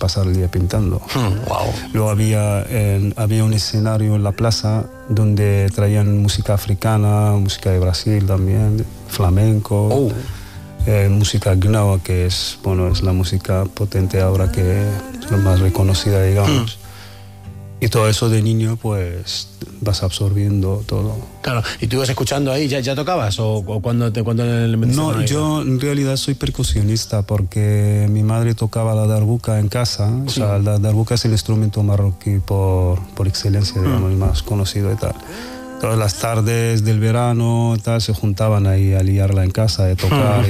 pasar el día pintando. Wow. Luego había un escenario en la plaza donde traían música africana, música de Brasil también, flamenco, música gnawa, que es la música potente ahora, que es la más reconocida, digamos. Y todo eso de niño, pues vas absorbiendo todo. Claro, ¿y tú ibas escuchando ahí? ¿Ya tocabas? ¿O cuando le metiste? No, yo en realidad soy percusionista porque mi madre tocaba la darbuka en casa. O sea, la darbuka es el instrumento marroquí por excelencia, digamos, el más conocido y tal. Todas las tardes del verano tal, se juntaban ahí a liarla en casa, de tocar.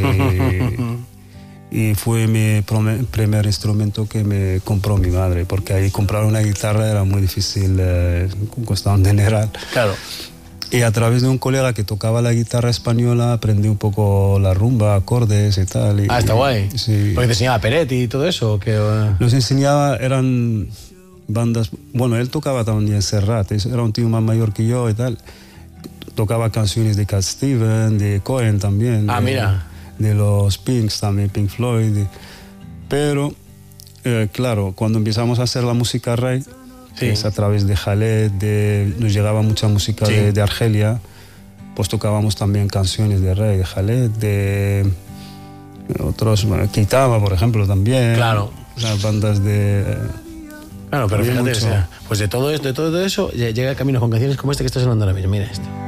Y fue mi primer instrumento que me compró mi madre, porque ahí comprar una guitarra era muy difícil, costaba un dineral. Claro. Y a través de un colega que tocaba la guitarra española aprendí un poco la rumba, acordes y tal. Está guay. Sí. ¿Porque te enseñaba Peretti y todo eso? Los enseñaba, eran bandas... Bueno, él tocaba también Serrat, era un tío más mayor que yo y tal. Tocaba canciones de Cat Stevens, de Cohen también. Mira. De los Pinks también, Pink Floyd. Pero, claro, cuando empezamos a hacer la música reggae, que es a través de Khaled, nos llegaba mucha música de Argelia, pues tocábamos también canciones de reggae, de Khaled, de otros, Kitama, por ejemplo, también. Claro. Las bandas de... Claro, pero fíjate, o sea, pues de todo eso llega Caminos con canciones como este que estás sonando ahora mismo. Mira esto.